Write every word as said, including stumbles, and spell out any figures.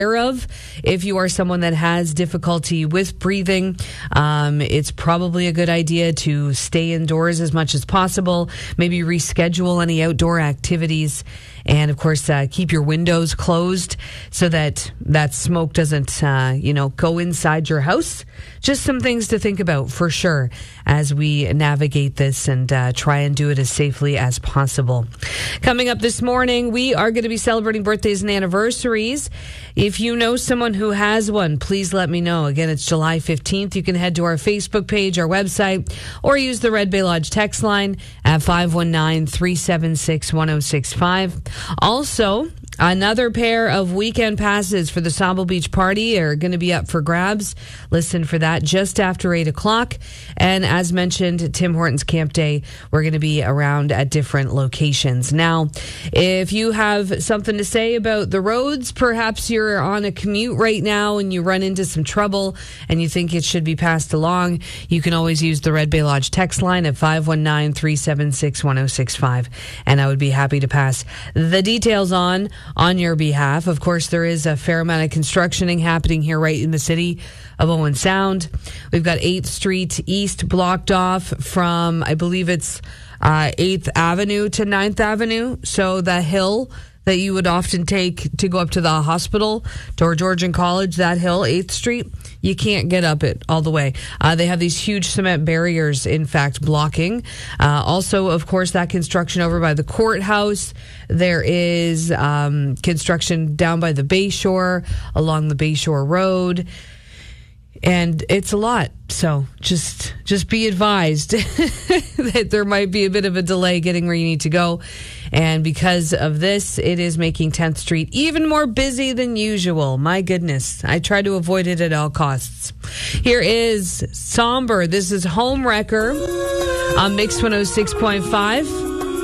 of. If you are someone that has difficulty with breathing, um, it's probably a good idea to stay indoors as much as possible. Maybe reschedule any outdoor activities. And, of course, uh, keep your windows closed so that that smoke doesn't, uh, you know, go inside your house. Just some things to think about for sure as we navigate this and uh, try and do it as safely as possible. Coming up this morning, we are going to be celebrating birthdays and anniversaries. If you know someone who has one, please let me know. Again, it's July fifteenth. You can head to our Facebook page, our website, or use the Red Bay Lodge text line at five one nine, three seven six, one oh six five. Also, another pair of weekend passes for the Sauble Beach Party are going to be up for grabs. Listen for that just after eight o'clock. And as mentioned, Tim Hortons Camp Day, we're going to be around at different locations. Now, if you have something to say about the roads, perhaps you're on a commute right now and you run into some trouble and you think it should be passed along, you can always use the Red Bay Lodge text line at five one nine, three seven six, one oh six five. And I would be happy to pass the details on on your behalf. Of course, there is a fair amount of constructioning happening here right in the city of Owen Sound. We've got eighth Street East blocked off from, I believe it's uh, eighth Avenue to ninth Avenue. So the hill that you would often take to go up to the hospital, to Georgian College, that hill, eighth Street, you can't get up it all the way. Uh, they have these huge cement barriers, in fact, blocking. Uh, also, of course, that construction over by the courthouse. There is um, construction down by the Bayshore, along the Bayshore Road. And it's a lot. So just just be advised that there might be a bit of a delay getting where you need to go. And because of this, it is making tenth Street even more busy than usual. My goodness. I try to avoid it at all costs. Here is Somber. This is Home Wrecker on Mix one oh six point five.